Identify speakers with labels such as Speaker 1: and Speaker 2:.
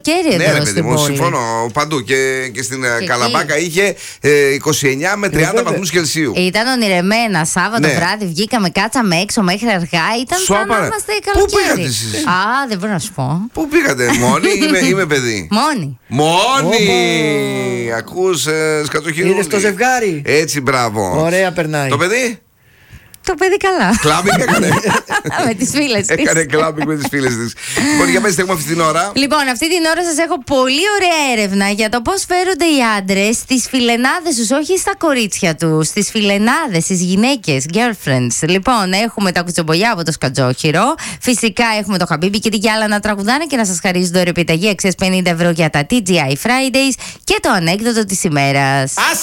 Speaker 1: καλοκαίρι εδώ.
Speaker 2: Ναι, ρε παιδί μου,
Speaker 1: πόλη.
Speaker 2: συμφωνώ παντού. Και στην Καλαμπάκα είχε 29 με 30 βαθμούς Κελσίου.
Speaker 1: Ήταν ονειρεμένα. Σάββατο βράδυ βγήκαμε, κάτσαμε έξω μέχρι αργά. Ήταν σαν να είμαστε καλοκαίρι.
Speaker 2: Πού πήγατε εσείς?
Speaker 1: Α, δεν μπορώ να σου πω.
Speaker 2: Πού πήγατε, μόνοι ή με παιδί? Μόνοι! Ακούς σκατοχυρούλη.
Speaker 3: Είδες το ζευγάρι.
Speaker 2: Έτσι, μπράβο.
Speaker 3: Ωραία, περνάει.
Speaker 2: Το παιδί?
Speaker 1: Το παιδί καλά.
Speaker 2: Κλάμπινγκ έκανε.
Speaker 1: Με τις φίλες της.
Speaker 2: Έκανε κλάμπινγκ με τις φίλες της. Λοιπόν, για πες τι έχουμε αυτή την ώρα.
Speaker 1: Λοιπόν, αυτή την ώρα σας έχω πολύ ωραία έρευνα για το πώς φέρονται οι άντρες στις φιλενάδες τους, όχι στα κορίτσια τους, στις φιλενάδες, στις γυναίκες, girlfriends. Λοιπόν, έχουμε τα κουτσομπολιά από το Σκατζόχυρο. Φυσικά έχουμε το Χαμπίμπι και την Γιάλα να τραγουδάνε και να σας χαρίζει δωρεοπιταγή αξίας 50 ευρώ για τα TGI Fridays και το ανέκδοτο της ημέρας.